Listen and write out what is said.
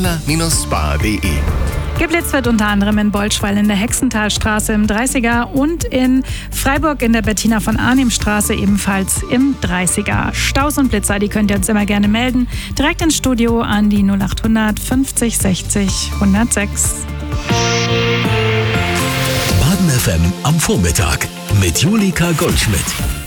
spa.de. Geblitzt wird unter anderem in Bolschweil in der Hexenthalstraße im 30er und in Freiburg in der Bettina von Arnim-Straße ebenfalls im 30er. Staus und Blitzer, die könnt ihr uns immer gerne melden. Direkt ins Studio an die 0800 50 60 106. Baden FM am Vormittag mit Julika Goldschmidt.